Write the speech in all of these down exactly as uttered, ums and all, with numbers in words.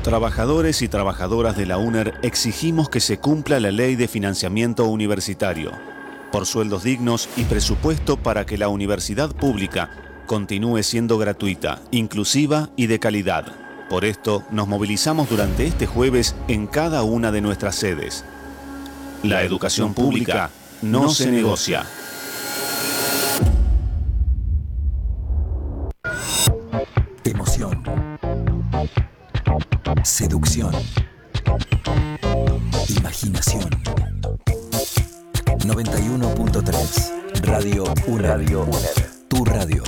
Trabajadores y trabajadoras de la UNER exigimos que se cumpla la ley de financiamiento universitario, por sueldos dignos y presupuesto para que la universidad pública continúe siendo gratuita, inclusiva y de calidad. Por esto, nos movilizamos durante este jueves en cada una de nuestras sedes. La educación pública no se negocia. Emoción. Seducción. Imaginación. noventa y uno punto tres. Radio UNER. Radio UNER. Tu radio.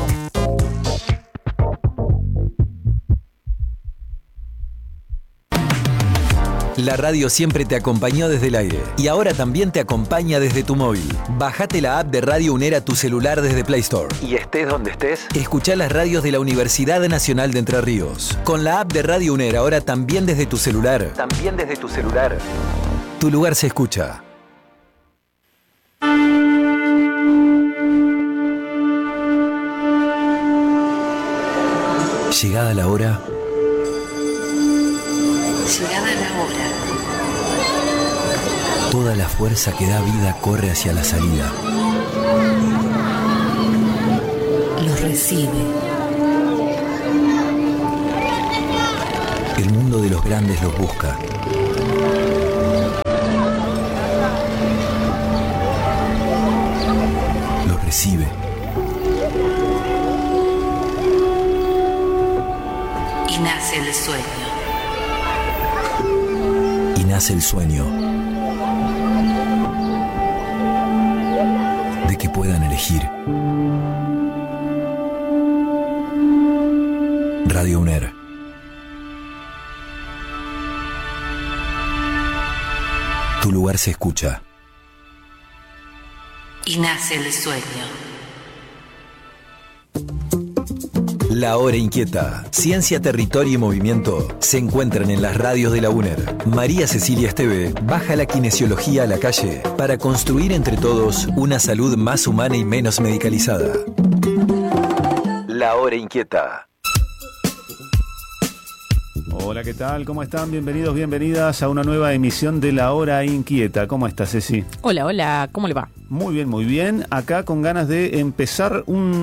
La radio siempre te acompañó desde el aire y ahora también te acompaña desde tu móvil. Bajate la app de Radio UNER a tu celular desde Play Store. Y estés donde estés, escuchá las radios de la Universidad Nacional de Entre Ríos. Con la app de Radio UNER ahora también desde tu celular. También desde tu celular. Tu lugar se escucha. Llegada la hora. Llegada la hora. Toda la fuerza que da vida corre hacia la salida. Los recibe. El mundo de los grandes los busca. Los recibe. Y nace el sueño. Y nace el sueño de que puedan elegir. Radio UNER. Tu lugar se escucha. Y nace el sueño. La Hora Inquieta, Ciencia, Territorio y Movimiento se encuentran en las radios de la UNER. María Cecilia Esteve baja la kinesiología a la calle para construir entre todos una salud más humana y menos medicalizada. La Hora Inquieta. Hola, ¿qué tal? ¿Cómo están? Bienvenidos, bienvenidas a una nueva emisión de La Hora Inquieta. ¿Cómo estás, Ceci? Hola, hola, ¿cómo le va? Muy bien, muy bien. Acá con ganas de empezar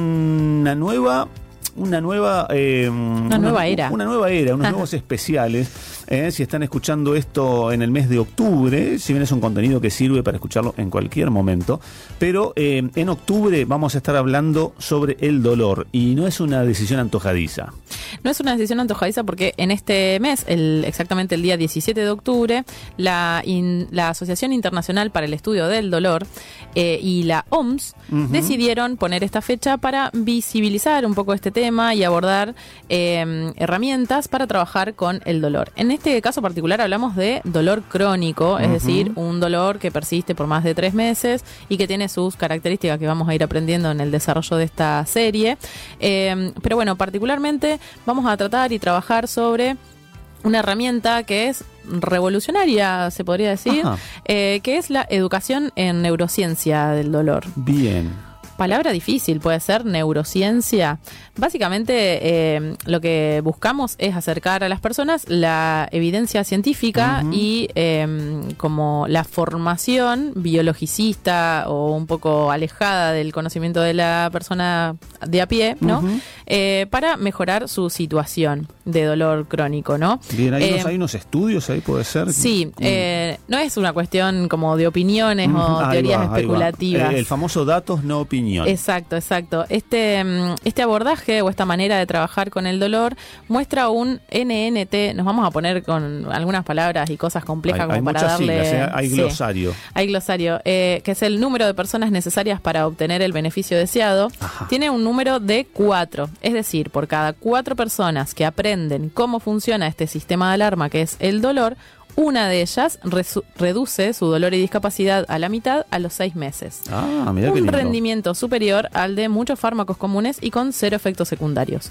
una nueva... Una nueva, eh, una, una nueva era. Una nueva era, unos nuevos especiales. Eh, si están escuchando esto en el mes de octubre, si bien es un contenido que sirve para escucharlo en cualquier momento, pero eh, en octubre vamos a estar hablando sobre el dolor y no es una decisión antojadiza. No es una decisión antojadiza porque en este mes, el, exactamente el día diecisiete de octubre, la, in, la Asociación Internacional para el Estudio del Dolor eh, y la O M S uh-huh. decidieron poner esta fecha para visibilizar un poco este tema y abordar eh, herramientas para trabajar con el dolor. En este caso particular hablamos de dolor crónico, uh-huh. es decir, un dolor que persiste por más de tres meses y que tiene sus características que vamos a ir aprendiendo en el desarrollo de esta serie. Eh, pero bueno, particularmente vamos a tratar y trabajar sobre una herramienta que es revolucionaria, se podría decir, eh, que es la educación en neurociencia del dolor. Bien. Palabra difícil, puede ser neurociencia. Básicamente eh, lo que buscamos es acercar a las personas la evidencia científica uh-huh. y eh, como la formación biologicista o un poco alejada del conocimiento de la persona de a pie, ¿no? Uh-huh. Eh, para mejorar su situación de dolor crónico, ¿no? Bien, hay, eh, unos, hay unos estudios ahí, puede ser. Sí, uh-huh. eh, no es una cuestión como de opiniones uh-huh. o ahí teorías va, especulativas. El, el famoso datos, no opinión. Exacto, exacto. Este, este abordaje o esta manera de trabajar con el dolor muestra un N N T, nos vamos a poner con algunas palabras y cosas complejas hay, como hay para darle... Siglas, ¿eh? Hay glosario. Sí, hay glosario, eh, que es el número de personas necesarias para obtener el beneficio deseado. Ajá. Tiene un número de cuatro, es decir, por cada cuatro personas que aprenden cómo funciona este sistema de alarma que es el dolor, una de ellas resu- reduce su dolor y discapacidad a la mitad a los seis meses. Ah, mirá qué Un lindo. rendimiento superior al de muchos fármacos comunes y con cero efectos secundarios.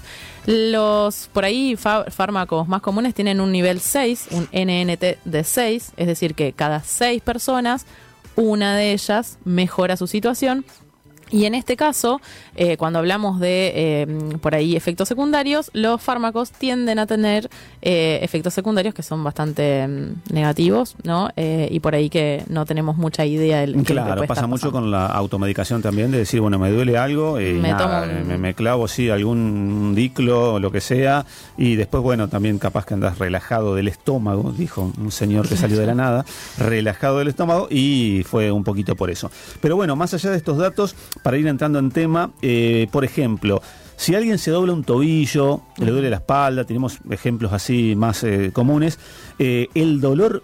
Los por ahí fa- fármacos más comunes tienen un nivel seis, un N N T de seis, es decir que cada seis personas, una de ellas mejora su situación. Y en este caso, eh, cuando hablamos de, eh, por ahí, efectos secundarios, los fármacos tienden a tener eh, efectos secundarios que son bastante mm, negativos, ¿no? Eh, y por ahí que no tenemos mucha idea del que Claro, puede pasa estar mucho pasando. con la automedicación también, de decir, bueno, me duele algo y Me nada, tomo un- me, me clavo, sí, algún diclo o lo que sea, y después, bueno, también capaz que andas relajado del estómago, dijo un señor que salió de la nada, relajado del estómago, y fue un poquito por eso. Pero bueno, más allá de estos datos, para ir entrando en tema, eh, por ejemplo, si alguien se dobla un tobillo, le duele la espalda, tenemos ejemplos así más eh, comunes, eh, el dolor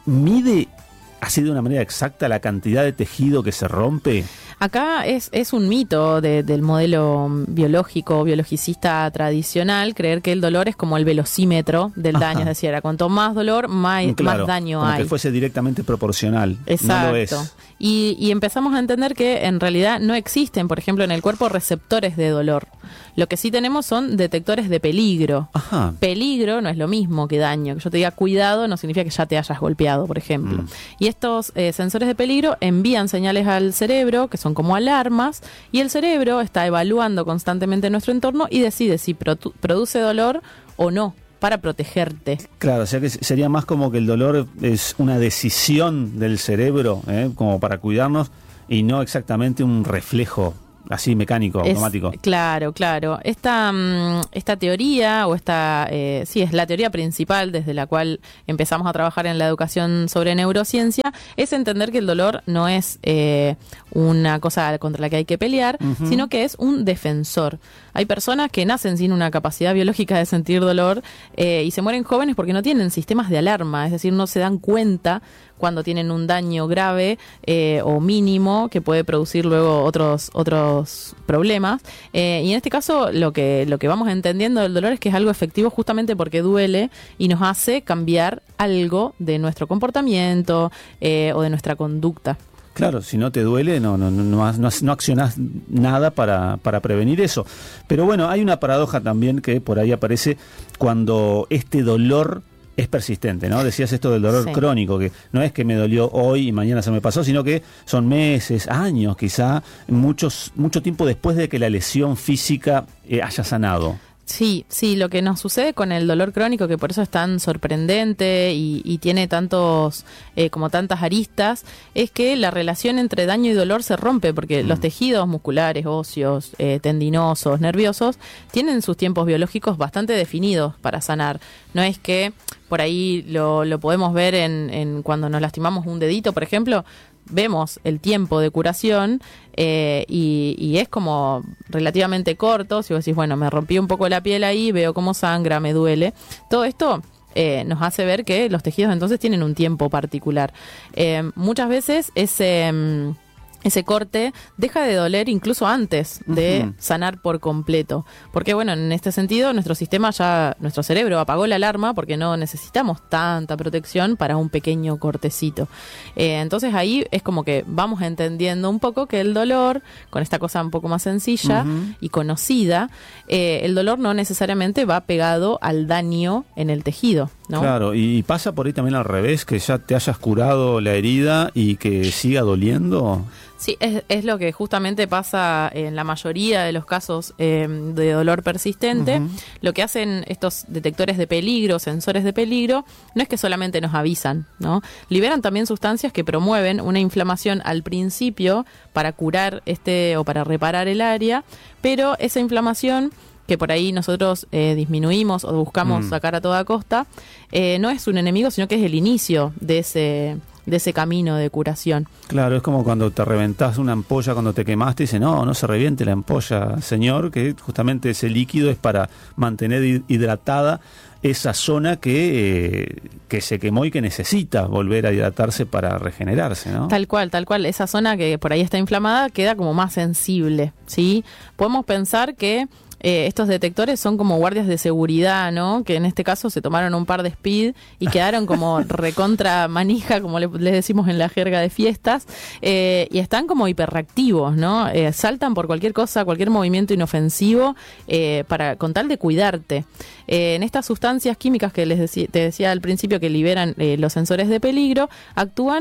mide así de una manera exacta la cantidad de tejido que se rompe. Acá es, es un mito de- del modelo biológico, biologicista tradicional, creer que el dolor es como el velocímetro del Ajá. daño, es decir, era cuanto más dolor, más, Claro, más daño como hay. que fuese directamente proporcional. Exacto. No lo es. Y, y empezamos a entender que en realidad no existen, por ejemplo, en el cuerpo receptores de dolor. Lo que sí tenemos son detectores de peligro. Ajá. Peligro no es lo mismo que daño. Que yo te diga cuidado no significa que ya te hayas golpeado, por ejemplo. Mm. Y estos eh, sensores de peligro envían señales al cerebro, que son como alarmas, y el cerebro está evaluando constantemente nuestro entorno y decide si produ- produce dolor o no, para protegerte. Claro, o sea que sería más como que el dolor es una decisión del cerebro, ¿eh? Como para cuidarnos, y no exactamente un reflejo así mecánico, Es- automático. Claro, claro. Esta, mm, esta teoría, o esta, eh, sí, es la teoría principal desde la cual empezamos a trabajar en la educación sobre neurociencia, es entender que el dolor no es eh, una cosa contra la que hay que pelear, Ujú. sino que es un defensor. Hay personas que nacen sin una capacidad biológica de sentir dolor eh, y se mueren jóvenes porque no tienen sistemas de alarma, es decir, no se dan cuenta cuando tienen un daño grave eh, o mínimo que puede producir luego otros otros problemas. Eh, y en este caso lo que, lo que vamos entendiendo del dolor es que es algo efectivo justamente porque duele y nos hace cambiar algo de nuestro comportamiento eh, o de nuestra conducta. Claro, si no te duele, no, no, no, no, no, no accionás nada para, para prevenir eso. Pero bueno, hay una paradoja también que por ahí aparece cuando este dolor es persistente, ¿no? Decías esto del dolor Sí. crónico, que no es que me dolió hoy y mañana se me pasó, sino que son meses, años quizá, muchos, mucho tiempo después de que la lesión física eh, haya sanado. Sí, sí, lo que nos sucede con el dolor crónico, que por eso es tan sorprendente y, y tiene tantos, eh, como tantas aristas, es que la relación entre daño y dolor se rompe, porque Mm. los tejidos musculares, óseos, eh, tendinosos, nerviosos, tienen sus tiempos biológicos bastante definidos para sanar. No es que por ahí lo, lo podemos ver en, en cuando nos lastimamos un dedito, por ejemplo, vemos el tiempo de curación eh, y, y es como relativamente corto. Si vos decís, bueno, me rompí un poco la piel ahí, veo cómo sangra, me duele. Todo esto eh, nos hace ver que los tejidos entonces tienen un tiempo particular. Eh, muchas veces ese... mm, ese corte deja de doler incluso antes de Ujú. sanar por completo. Porque bueno, en este sentido nuestro sistema ya, nuestro cerebro apagó la alarma porque no necesitamos tanta protección para un pequeño cortecito. Eh, entonces ahí es como que vamos entendiendo un poco que el dolor, con esta cosa un poco más sencilla Ujú. y conocida, eh, el dolor no necesariamente va pegado al daño en el tejido, ¿no? Claro, y pasa por ahí también al revés, que ya te hayas curado la herida y que siga doliendo. Sí, es, es lo que justamente pasa en la mayoría de los casos eh, de dolor persistente. Ujú. Lo que hacen estos detectores de peligro, sensores de peligro, no es que solamente nos avisan, ¿no? Liberan también sustancias que promueven una inflamación al principio para curar este o para reparar el área, pero esa inflamación que por ahí nosotros eh, disminuimos o buscamos Mm. sacar a toda costa, eh, no es un enemigo, sino que es el inicio de ese, de ese camino de curación. Claro, es como cuando te reventás una ampolla cuando te quemaste y dice, no, no se reviente la ampolla, señor, que justamente ese líquido es para mantener hi- hidratada esa zona que, eh, que se quemó y que necesita volver a hidratarse para regenerarse, ¿no? Tal cual, tal cual. Esa zona que por ahí está inflamada queda como más sensible, ¿sí? Podemos pensar que eh, estos detectores son como guardias de seguridad, ¿no? Que en este caso se tomaron un par de speed y quedaron como recontra manija, como le, le decimos en la jerga de fiestas, eh, y están como hiperreactivos, ¿no? Eh, saltan por cualquier cosa, cualquier movimiento inofensivo, eh, para con tal de cuidarte. Eh, en estas sustancias químicas que les decí- te decía al principio que liberan eh, los sensores de peligro, actúan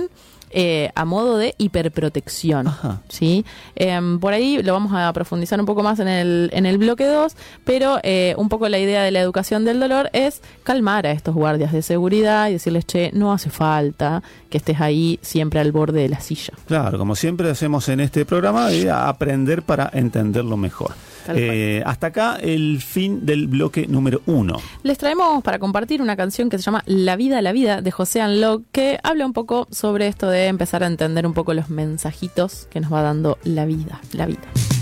eh, a modo de hiperprotección. Ajá. ¿Sí? Eh, por ahí lo vamos a profundizar un poco más en el, en el bloque dos, pero eh, un poco la idea de la educación del dolor es calmar a estos guardias de seguridad y decirles, che, no hace falta que estés ahí siempre al borde de la silla. Claro, como siempre hacemos en este programa, eh, aprender para entenderlo mejor. Eh, hasta acá el fin del bloque número uno. Les traemos para compartir una canción que se llama La vida, la vida, de José Anlog, que habla un poco sobre esto de empezar a entender un poco los mensajitos que nos va dando la vida, la vida.